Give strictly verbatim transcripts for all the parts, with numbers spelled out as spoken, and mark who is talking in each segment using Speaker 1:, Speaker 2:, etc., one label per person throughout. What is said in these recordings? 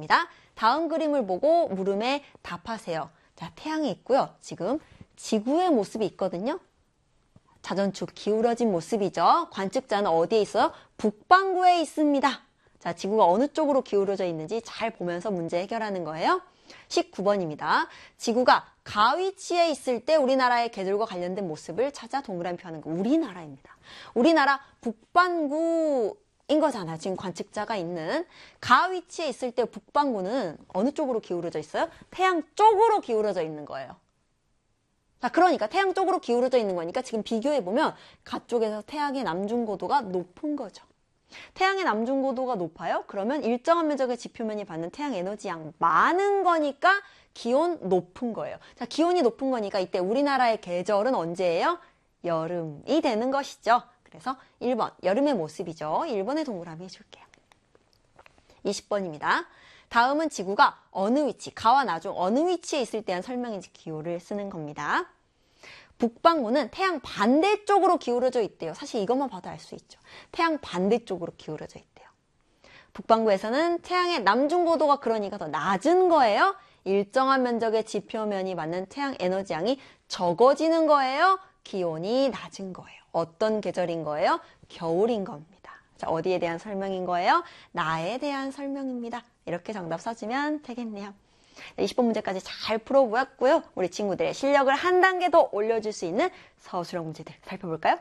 Speaker 1: 번입니다. 다음 그림을 보고 물음에 답하세요. 자, 태양이 있고요. 지금 지구의 모습이 있거든요. 자전축 기울어진 모습이죠. 관측자는 어디에 있어요? 북반구에 있습니다. 자, 지구가 어느 쪽으로 기울어져 있는지 잘 보면서 문제 해결하는 거예요. 십구 번입니다. 지구가 가위치에 있을 때 우리나라의 계절과 관련된 모습을 찾아 동그라미 펴는 거. 우리나라입니다. 우리나라 북반구인 거잖아요. 지금 관측자가 있는. 가위치에 있을 때 북반구는 어느 쪽으로 기울어져 있어요? 태양 쪽으로 기울어져 있는 거예요. 자, 그러니까 태양 쪽으로 기울어져 있는 거니까 지금 비교해보면 가쪽에서 태양의 남중고도가 높은 거죠. 태양의 남중고도가 높아요? 그러면 일정한 면적의 지표면이 받는 태양 에너지양 많은 거니까 기온 높은 거예요. 자, 기온이 높은 거니까 이때 우리나라의 계절은 언제예요? 여름이 되는 것이죠. 그래서 일 번, 여름의 모습이죠. 일 번에 동그라미 해줄게요. 이십 번입니다. 다음은 지구가 어느 위치, 가와 나 중 어느 위치에 있을 때 한 설명인지 기호를 쓰는 겁니다. 북반구는 태양 반대쪽으로 기울어져 있대요. 사실 이것만 봐도 알 수 있죠. 태양 반대쪽으로 기울어져 있대요. 북반구에서는 태양의 남중고도가 그러니까 더 낮은 거예요. 일정한 면적의 지표면이 받는 태양 에너지양이 적어지는 거예요. 기온이 낮은 거예요. 어떤 계절인 거예요? 겨울인 겁니다. 자, 어디에 대한 설명인 거예요? 나에 대한 설명입니다. 이렇게 정답 써주면 되겠네요. 이십 번 문제까지 잘 풀어보았고요. 우리 친구들의 실력을 한 단계 더 올려줄 수 있는 서술형 문제들 살펴볼까요?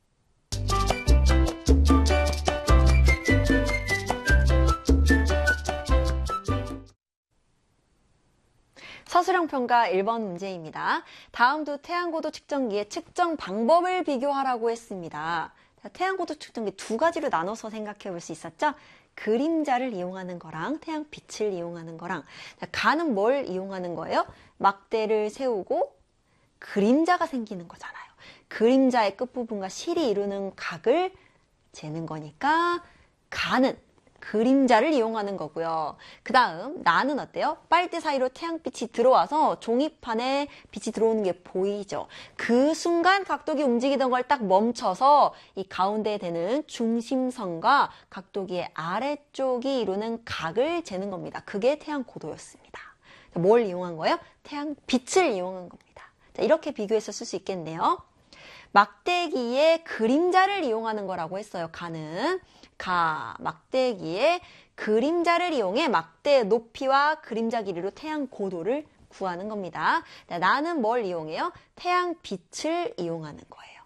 Speaker 1: 서술형 평가 일 번 문제입니다. 다음 두 태양고도 측정기의 측정 방법을 비교하라고 했습니다. 자, 태양고도 측정기 두 가지로 나눠서 생각해 볼 수 있었죠? 그림자를 이용하는 거랑 태양 빛을 이용하는 거랑. 자, 가는 뭘 이용하는 거예요? 막대를 세우고 그림자가 생기는 거잖아요. 그림자의 끝부분과 실이 이루는 각을 재는 거니까 가는 그림자를 이용하는 거고요. 그 다음 나는 어때요? 빨대 사이로 태양빛이 들어와서 종이판에 빛이 들어오는 게 보이죠. 그 순간 각도기 움직이던 걸 딱 멈춰서 이 가운데에 되는 중심선과 각도기의 아래쪽이 이루는 각을 재는 겁니다. 그게 태양 고도였습니다. 뭘 이용한 거예요? 태양 빛을 이용한 겁니다. 자, 이렇게 비교해서 쓸 수 있겠네요. 막대기의 그림자를 이용하는 거라고 했어요. 가는 가, 막대기의 그림자를 이용해 막대의 높이와 그림자 길이로 태양 고도를 구하는 겁니다. 나는 뭘 이용해요? 태양 빛을 이용하는 거예요.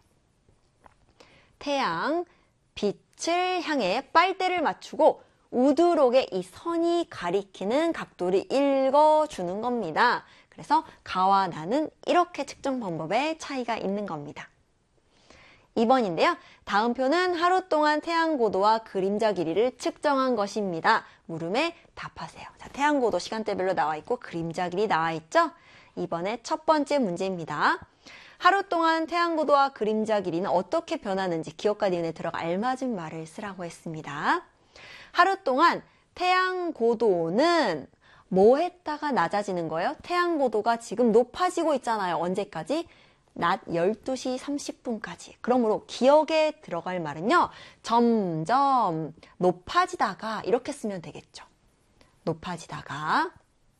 Speaker 1: 태양 빛을 향해 빨대를 맞추고 우드록의 이 선이 가리키는 각도를 읽어주는 겁니다. 그래서 가와 나는 이렇게 측정 방법에 차이가 있는 겁니다. 이 번인데요. 다음 표는 하루 동안 태양 고도와 그림자 길이를 측정한 것입니다. 물음에 답하세요. 자, 태양 고도 시간대별로 나와 있고 그림자 길이 나와 있죠? 이번에 첫 번째 문제입니다. 하루 동안 태양 고도와 그림자 길이는 어떻게 변하는지 기억과 니은에 들어가 알맞은 말을 쓰라고 했습니다. 하루 동안 태양 고도는 뭐 했다가 낮아지는 거예요? 태양 고도가 지금 높아지고 있잖아요. 언제까지? 낮 열두 시 삼십 분까지. 그러므로 기억에 들어갈 말은요. 점점 높아지다가 이렇게 쓰면 되겠죠. 높아지다가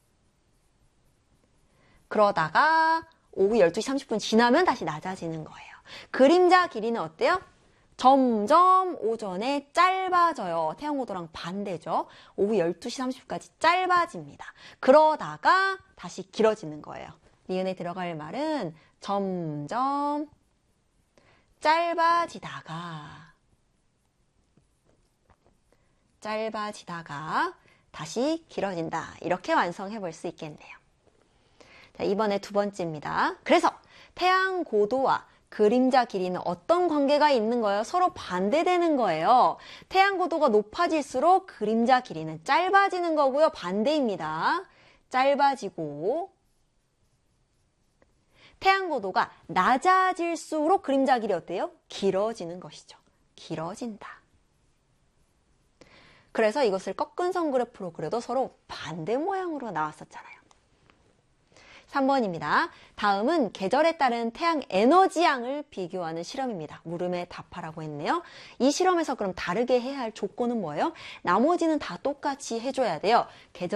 Speaker 1: 그러다가 오후 열두 시 삼십 분 지나면 다시 낮아지는 거예요. 그림자 길이는 어때요? 점점 오전에 짧아져요. 태양고도랑 반대죠. 오후 열두 시 삼십 분까지 짧아집니다. 그러다가 다시 길어지는 거예요. 니은에 들어갈 말은 점점 짧아지다가 짧아지다가 다시 길어진다. 이렇게 완성해 볼 수 있겠네요. 자, 이번에 두 번째입니다. 그래서 태양 고도와 그림자 길이는 어떤 관계가 있는 거예요? 서로 반대되는 거예요. 태양 고도가 높아질수록 그림자 길이는 짧아지는 거고요. 반대입니다. 짧아지고 태양 고도가 낮아질수록 그림자 길이 어때요? 길어지는 것이죠. 길어진다. 그래서 이것을 꺾은 선 그래프로 그려도 서로 반대 모양으로 나왔었잖아요. 삼 번입니다. 다음은 계절에 따른 태양 에너지양을 비교하는 실험입니다. 물음에 답하라고 했네요. 이 실험에서 그럼 다르게 해야 할 조건은 뭐예요? 나머지는 다 똑같이 해줘야 돼요. 계절